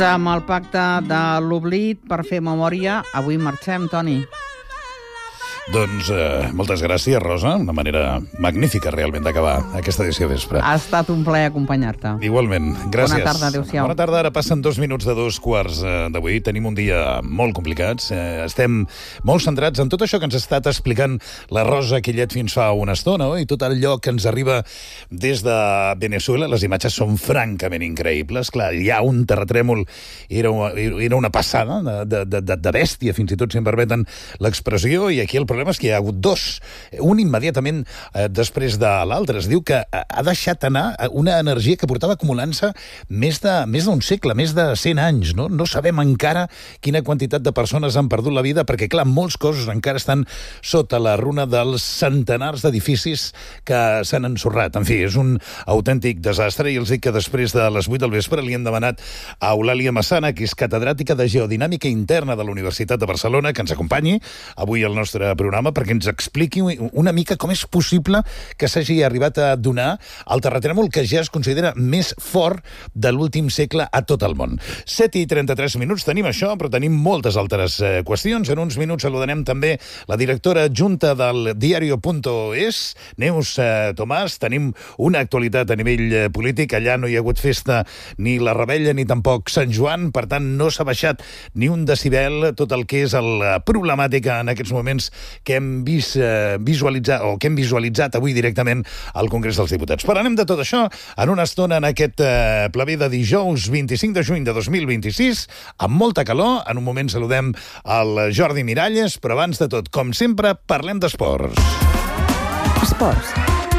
Amb el pacte de l'oblit per fer memòria, avui marxem, Toni. Doncs moltes gràcies, Rosa. Una manera magnífica, realment, d'acabar aquesta edició vespre. Ha estat un plaer acompanyar-te. Igualment. Gràcies. Bona tarda, adéu-siau. Bona tarda. Ara passen 2 minuts de 2:15 d'avui. Tenim un dia molt complicat. Estem molt centrats en tot això que ens ha estat explicant la Rosa Quillet fins fa una estona, i tot allò que ens arriba des de Venezuela. Les imatges són francament increïbles. Clar, hi ha un terratrèmol, era una passada de bèstia, fins i tot si em permeten l'expressió, i aquí el problema és que hi ha hagut dos, un immediatament després de l'altre. Es diu que ha deixat anar una energia que portava acumulant-se més d'un segle, més de 100 anys. No sabem encara quina quantitat de persones han perdut la vida, perquè, clar, molts cossos encara estan sota la runa dels centenars d'edificis que s'han ensorrat. En fi, és un autèntic desastre, i els dic que després de les 8 del vespre li hem demanat a Eulàlia Massana, que és catedràtica de Geodinàmica Interna de la Universitat de Barcelona, que ens acompanyi avui al nostre programa perquè ens expliqui una mica com és possible que s'hagi arribat a donar el terratrèmol que ja es considera més fort de l'últim segle a tot el món. 7:33 minuts, tenim això, però tenim moltes altres qüestions. En uns minuts saludarem també la directora adjunta del Diario.es, Neus Tomàs. Tenim una actualitat a nivell polític. Allà no hi ha hagut festa ni la Rebella ni tampoc Sant Joan, per tant no s'ha baixat ni un decibel tot el que és la problemàtica en aquests moments que hem visualitzat avui directament al Congrés dels Diputats. Parlarem de tot això en una estona en aquest pleber de dijous 25 de juny de 2026, amb molta calor. En un moment saludem el Jordi Miralles, però abans de tot, com sempre, parlem d'esports. Esports.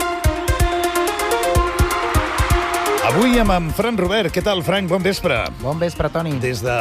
Avui amb en Fran Robert. Què tal, Fran? Bon vespre. Bon vespre, Toni. Des de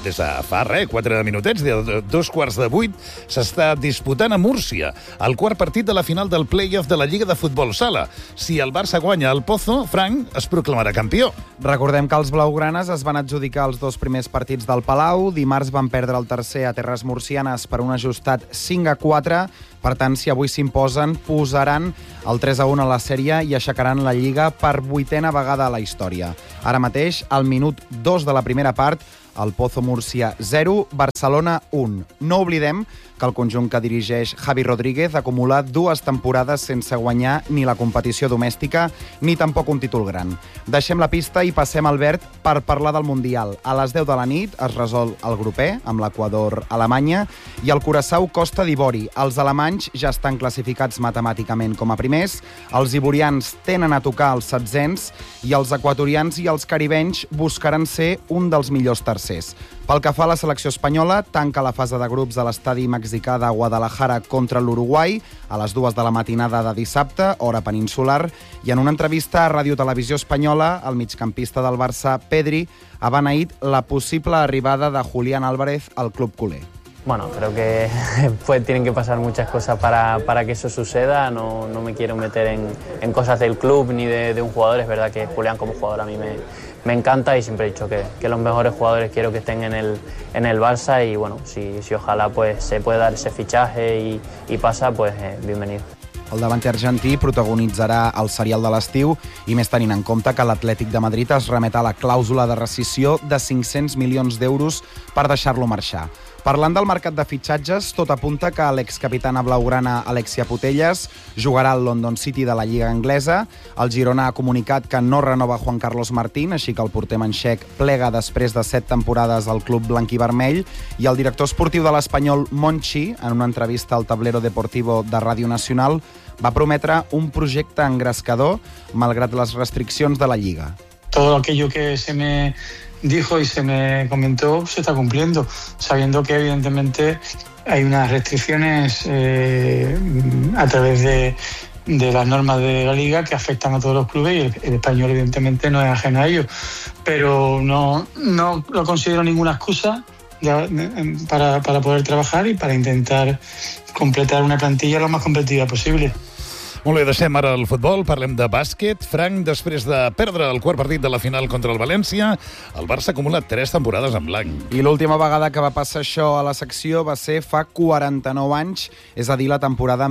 fa 4 minutets, de 7:45, s'està disputant a Múrcia el quart partit de la final del play-off de la Lliga de Futbol Sala. Si el Barça guanya el Pozo, Frank es proclamarà campió. Recordem que els blaugranes es van adjudicar els 2 primers partits del Palau. Dimarts van perdre el tercer a terres murcianes per un ajustat 5-4. Per tant, si avui s'imposen, posaran el 3-1 a la sèrie i aixecaran la Lliga per 8a vegada a la història. Ara mateix, al minut 2 de la primera part, el Pozo Múrcia 0, Barcelona 1. No oblidem que el conjunt que dirigeix Javi Rodríguez acumula 2 temporades sense guanyar ni la competició domèstica ni tampoc un títol gran. Deixem la pista i passem al verd per parlar del Mundial. A les 10 de la nit es resol el grup E amb l'Equador-Alemanya i el Curaçao-Costa d'Ivori. Els alemanys ja estan classificats matemàticament com a primers, els ivorians tenen a tocar els setzents i els equatorians i els caribenys buscaran ser un dels millors tercers. Pel que fa a la selecció espanyola, tanca la fase de grups a l'estadi mexicà de Guadalajara contra l'Uruguai a les 2 de la matinada de dissabte, hora peninsular, i en una entrevista a Ràdio Televisió Espanyola, el migcampista del Barça, Pedri, ha beneït la possible arribada de Julián Álvarez al club culé. Bueno, creo que tienen que pasar muchas cosas para que eso suceda. No me quiero meter en cosas del club ni de un jugador. Es verdad que Julián como jugador a mí me encanta y siempre he dicho que los mejores jugadores quiero que estén en el Barça y bueno, si ojalá pues se puede dar ese fichaje y pasa, pues bienvenido. El davanter argentí protagonitzarà el serial de l'estiu i més tenint en compte que l'Atlètic de Madrid es remet a la clàusula de rescissió de 500 milions d'euros per deixar-lo marxar. Parlant del mercat de fitxatges, tot apunta que l'excapitana blaugrana Alexia Putellas jugarà al London City de la Lliga Anglesa. El Girona ha comunicat que no renova Juan Carlos Martín, així que el porter manxec plega després de 7 temporades al club blanquivermell. I el director esportiu de l'Espanyol, Monchi, en una entrevista al Tablero Deportivo de Ràdio Nacional, va prometre un projecte engrescador malgrat les restriccions de la Lliga. Todo aquello que se me dijo y se me comentó se está cumpliendo, sabiendo que evidentemente hay unas restricciones a través de las normas de la Liga que afectan a todos los clubes y el Español evidentemente no es ajeno a ello, pero no lo considero ninguna excusa para poder trabajar y para intentar completar una plantilla lo más competitiva posible. Molt bé, deixem ara el futbol, parlem de bàsquet. Frank, després de perdre el quart partit de la final contra el València, el Barça ha acumulat 3 temporades en blanc. I l'última vegada que va passar això a la secció va ser fa 49 anys, és a dir, la temporada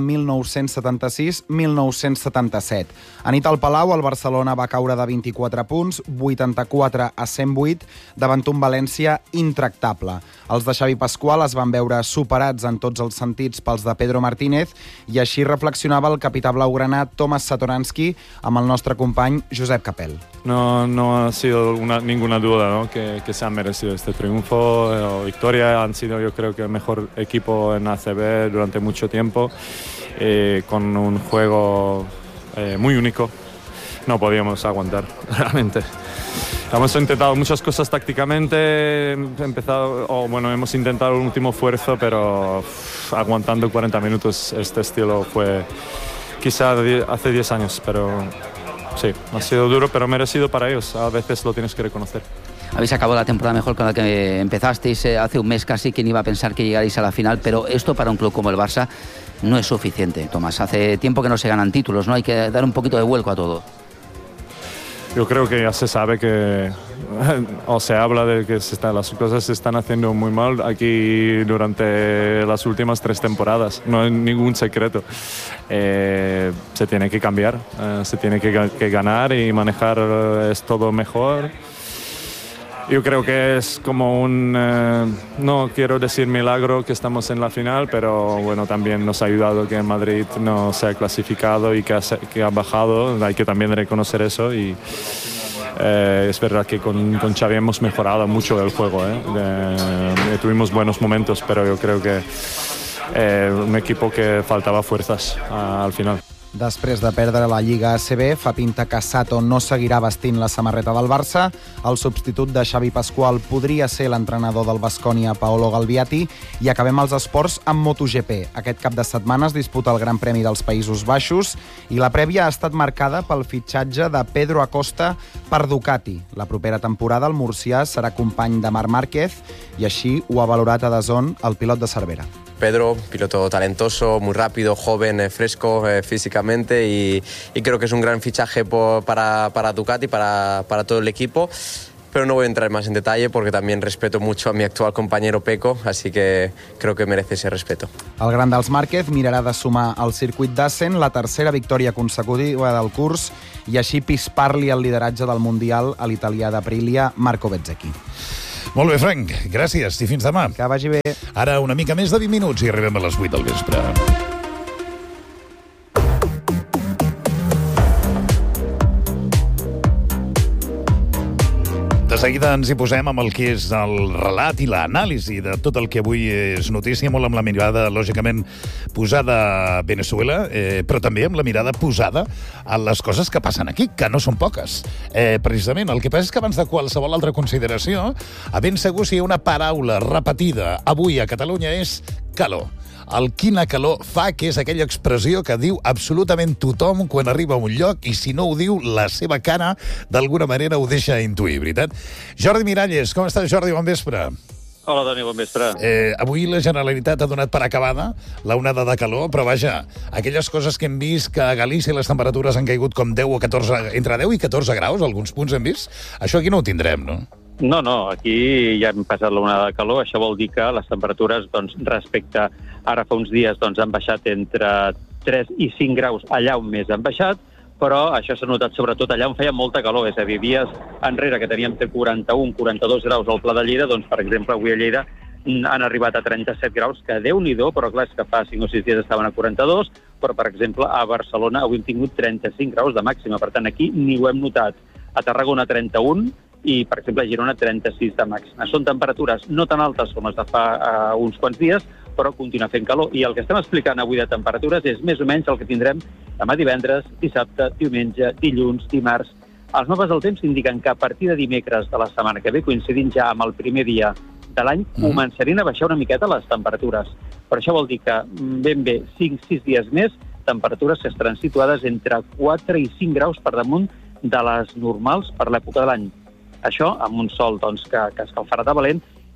1976-1977. A nit al Palau, el Barcelona va caure de 24 punts, 84 a 108, davant un València intractable. Els de Xavi Pasqual es van veure superats en tots els sentits pels de Pedro Martínez i així reflexionava el capità blaugrana Tomas Satoransky amb el nostre company Josep Capel. No ha sido ninguna duda, ¿no? que se han merecido este triunfo o victoria. Han sido, yo creo, que el mejor equipo en ACB durante mucho tiempo, con un juego muy único. No podíamos aguantar, realmente. Hemos intentado muchas cosas tácticamente, hemos intentado el último esfuerzo, pero aguantando 40 minutos este estilo fue quizá hace 10 años, pero sí, ha sido duro, pero merecido para ellos. A veces lo tienes que reconocer. Habéis acabado la temporada mejor con la que empezasteis hace un mes casi. ¿Quién iba a pensar que llegarais a la final? Pero esto para un club como el Barça no es suficiente, Tomás. Hace tiempo que no se ganan títulos, ¿no? Hay que dar un poquito de vuelco a todo. Yo creo que ya se sabe que, o se habla de que las cosas se están haciendo muy mal aquí durante las últimas 3 temporadas. No hay ningún secreto. Se tiene que cambiar, se tiene que ganar y manejar todo mejor. Yo creo que es como no quiero decir milagro que estamos en la final, pero bueno, también nos ha ayudado que en Madrid no se ha clasificado y que ha bajado. Hay que también reconocer eso y es verdad que con Xavi hemos mejorado mucho el juego. Tuvimos buenos momentos, pero yo creo que un equipo que faltava fuerzas al final. Després de perdre la Lliga ACB, fa pinta que Sato no seguirà vestint la samarreta del Barça. El substitut de Xavi Pasqual podria ser l'entrenador del Baskonia, Paolo Galbiati. I acabem els esports amb MotoGP. Aquest cap de setmana es disputa el Gran Premi dels Països Baixos i la prèvia ha estat marcada pel fitxatge de Pedro Acosta per Ducati. La propera temporada el murcià serà company de Marc Márquez i així ho ha valorat a DAZN el pilot de Cervera. Pedro, piloto talentoso, muy rápido, joven, fresco físicamente y creo que es un gran fichaje para Ducati, para todo el equipo. Pero no voy a entrar más en detalle porque también respeto mucho a mi actual compañero Peco, así que creo que merece ese respeto. El gran dels Márquez mirarà de sumar al circuit d'Assen la tercera victòria consecutiva del curs i així pispar-li el lideratge del Mundial a l'italià d'Aprilia, Marco Bezzecchi. Molt bé, Frank, gràcies i fins demà. Que vagi bé. Ara una mica més de 20 minuts i arribem a les 8 del vespre. De seguida ens hi posem amb el que és el relat i l'anàlisi de tot el que avui és notícia, molt amb la mirada, lògicament, posada a Venezuela, però també amb la mirada posada a les coses que passen aquí, que no són poques. Precisament, el que passa és que abans de qualsevol altra consideració, a ben segur si hi ha una paraula repetida avui a Catalunya és calor. El quina calor fa, que és aquella expressió que diu absolutament tothom quan arriba a un lloc i si no ho diu, la seva cara d'alguna manera ho deixa intuir, veritat? Jordi Miralles, com estàs, Jordi? Bon vespre. Hola, Toni, bon vespre. Avui la Generalitat ha donat per acabada la onada de calor, però vaja, aquelles coses que hem vist que a Galícia les temperatures han caigut com 10 o 14, entre 10 i 14 graus, alguns punts hem vist, això aquí no ho tindrem, no? No, aquí ja hem passat l'onada de calor. Això vol dir que les temperatures, respecte ara fa uns dies, han baixat entre 3 i 5 graus allà on més han baixat, però això s'ha notat sobretot allà on feia molta calor. És a dir, dies enrere que teníem 41, 42 graus al Pla de Lleida, per exemple, avui a Lleida han arribat a 37 graus, que Déu-n'hi-do, però clar, és que fa 5 o 6 dies estaven a 42, però, per exemple, a Barcelona avui hem tingut 35 graus de màxima, per tant, aquí ni ho hem notat. A Tarragona 31, i, per exemple, a Girona 36 de màxima. Són temperatures no tan altes com les de fa uns quants dies, però continua fent calor. I el que estem explicant avui de temperatures és més o menys el que tindrem demà divendres, dissabte, diumenge, dilluns, dimarts. Els mapes del temps indiquen que a partir de dimecres de la setmana que ve, coincidint ja amb el primer dia de l'any, començarien a baixar una miqueta les temperatures. Per això vol dir que ben bé 5-6 dies més, temperatures que estaran situades entre 4 i 5 graus per damunt de les normals per l'època de l'any. Això amb un sol que escalfarà de valent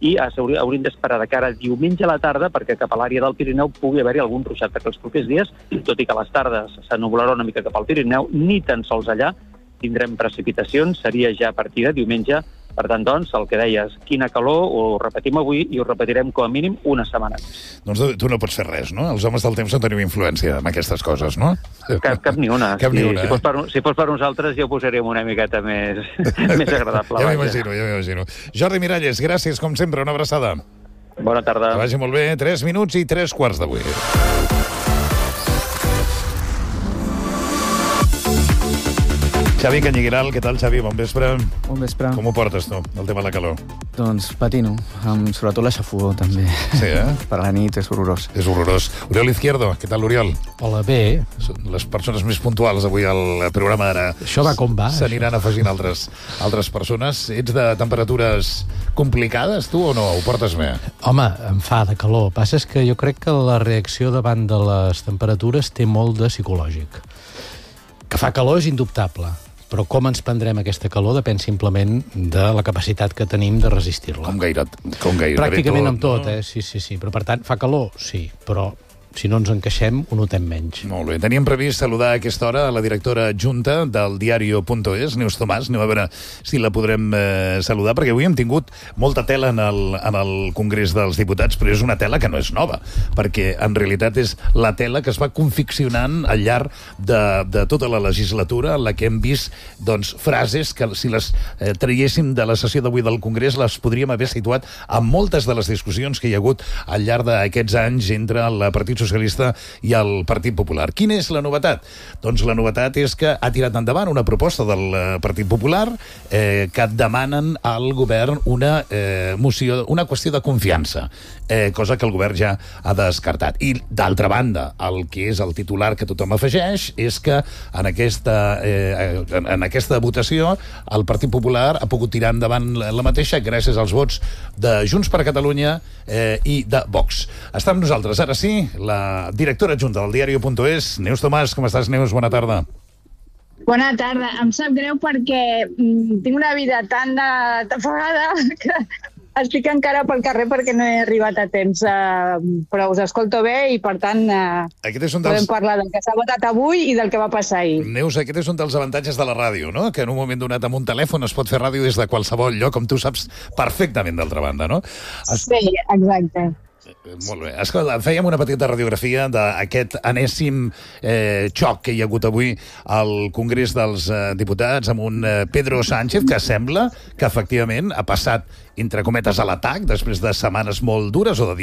i hauríem d'esperar de cara a diumenge a la tarda perquè cap a l'àrea del Pirineu pugui haver-hi algun ruixat, perquè els propers dies, tot i que a les tardes s'ennublarà una mica cap al Pirineu, ni tan sols allà tindrem precipitacions, seria ja a partir de diumenge. Per tant, doncs, el que deies, quina calor, ho repetim avui i ho repetirem com a mínim una setmana. Doncs tu no pots fer res, no? Els homes del temps no teniu influència en aquestes coses, no? Cap ni una. Cap ni una, Si fos per nosaltres ja ho posaríem una miqueta més agradable. Ja m'imagino. Jordi Miralles, gràcies, com sempre, una abraçada. Bona tarda. Que vagi molt bé, 3 minuts i 3:15. Xavi Canyigueral, què tal, Xavi? Bon vespre. Bon vespre. Com ho portes, tu, el tema de la calor? Doncs patino, sobretot la xafogor, també. Sí, Per a la nit és horrorós. És horrorós. Oriol Izquierdo, què tal, Oriol? Hola, bé. Són les persones més puntuals avui al programa d'ara. Això va com va. S'aniran afegint altres persones. Ets de temperatures complicades, tu, o no? Ho portes bé? Home, em fa de calor. Passa és que jo crec que la reacció davant de les temperatures té molt de psicològic. Que fa calor és indubtable, però com ens prendrem aquesta calor depèn simplement de la capacitat que tenim de resistir-la. Com gairebé Pràcticament amb tot, no? Sí. Però, per tant, fa calor? Sí, però si no ens encaixem, ho notem menys. Molt bé. Teníem previst saludar a aquesta hora a la directora adjunta del diario.es, Neus Tomàs. Anem a veure si la podrem saludar, perquè avui hem tingut molta tela en el Congrés dels Diputats, però és una tela que no és nova, perquè en realitat és la tela que es va confeccionant al llarg de tota la legislatura, en la que hem vist doncs, frases que, si les traiéssim de la sessió d'avui del Congrés, les podríem haver situat a moltes de les discussions que hi ha hagut al llarg d'aquests anys entre el Partit Socialista i el Partit Popular. Quina és la novetat? Doncs la novetat és que ha tirat endavant una proposta del Partit Popular que demanen al govern una moció, una qüestió de confiança, cosa que el govern ja ha descartat. I, d'altra banda, el que és el titular que tothom afegeix és que en aquesta votació el Partit Popular ha pogut tirar endavant la mateixa gràcies als vots de Junts per Catalunya i de Vox. Està amb nosaltres, ara sí, la directora adjunta del diario.es, Neus Tomàs. Com estàs, Neus? Bona tarda. Bona tarda. Em sap greu perquè tinc una vida tan tafegada que estic encara pel carrer perquè no he arribat a temps, però us escolto bé i, per tant, podem parlar del que s'ha votat avui i del que va passar ahir. Neus, aquest és un dels avantatges de la ràdio, no? Que en un moment donat amb un telèfon es pot fer ràdio des de qualsevol lloc, com tu saps perfectament, d'altra banda, no? Sí, exacte. Molt bé. Escolta, fèiem una petita radiografia d'aquest enèsim xoc que hi ha hagut avui al Congrés dels Diputats amb un Pedro Sánchez que sembla que efectivament ha passat, entre cometes, a l'atac després de setmanes molt dures o de